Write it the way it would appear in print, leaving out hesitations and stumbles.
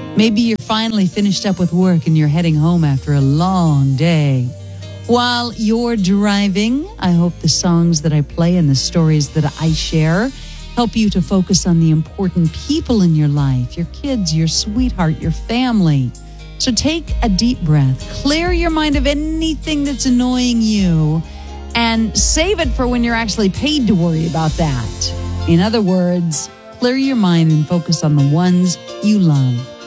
Maybe you're finally finished up with work and you're heading home after a long day. While you're driving, I hope the songs that I play and the stories that I share help you to focus on the important people in your life, your kids, your sweetheart, your family. So take a deep breath, clear your mind of anything that's annoying you, and save it for when you're actually paid to worry about that. In other words, clear your mind and focus on the ones you love.